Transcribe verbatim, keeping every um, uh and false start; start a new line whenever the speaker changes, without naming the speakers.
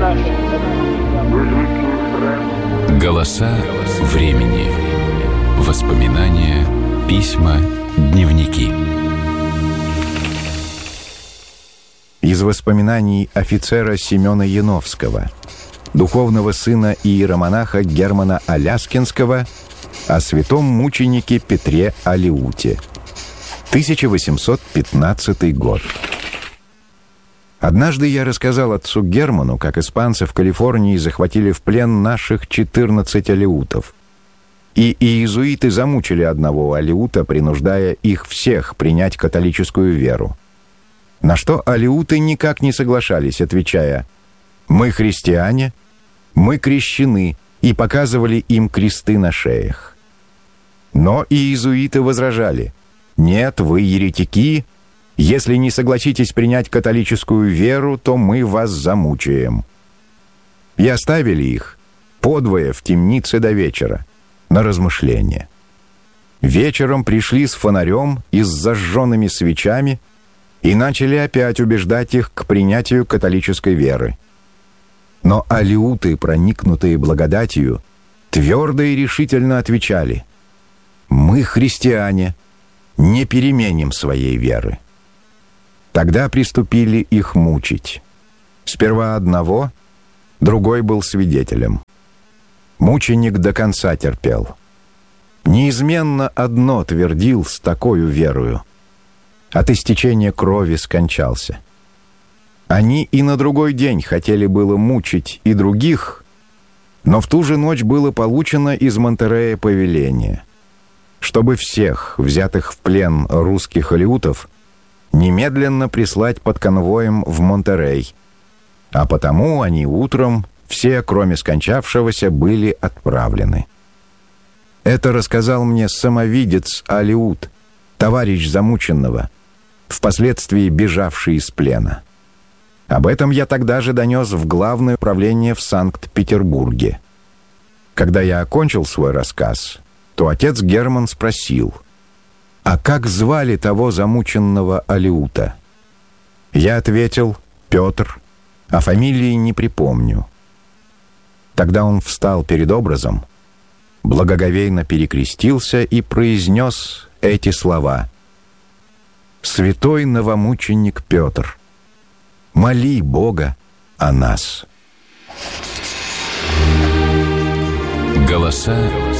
Голоса времени. Воспоминания, письма, дневники.
Из воспоминаний офицера Семена Яновского, духовного сына иеромонаха Германа Аляскинского, о святом мученике Петре Алеуте. тысяча восемьсот пятнадцатый год. Однажды я рассказал отцу Герману, как испанцы в Калифорнии захватили в плен наших четырнадцать алеутов. И иезуиты замучили одного алеута, принуждая их всех принять католическую веру. На что алеуты никак не соглашались, отвечая: «Мы христиане, мы крещены», и показывали им кресты на шеях. Но иезуиты возражали: «Нет, вы еретики, если не согласитесь принять католическую веру, то мы вас замучаем». И оставили их подвое в темнице до вечера на размышление. Вечером пришли с фонарем и с зажженными свечами и начали опять убеждать их к принятию католической веры. Но алеуты, проникнутые благодатью, твердо и решительно отвечали: «Мы христиане, не переменим своей веры». Тогда приступили их мучить. Сперва одного, другой был свидетелем. Мученик до конца терпел. Неизменно одно твердил с такою верою: от истечения крови скончался. Они и на другой день хотели было мучить и других, но в ту же ночь было получено из Монтеррея повеление, чтобы всех, взятых в плен русских алеутов, немедленно прислать под конвоем в Монтеррей, а потому они утром, все, кроме скончавшегося, были отправлены. Это рассказал мне самовидец алеут, товарищ замученного, впоследствии бежавший из плена. Об этом я тогда же донес в Главное управление в Санкт-Петербурге. Когда я окончил свой рассказ, то отец Герман спросил: «А как звали того замученного алеута?» Я ответил: «Петр, а фамилии не припомню». Тогда он встал перед образом, благоговейно перекрестился и произнес эти слова: «Святой новомученик Петр, моли Бога о нас».
Голоса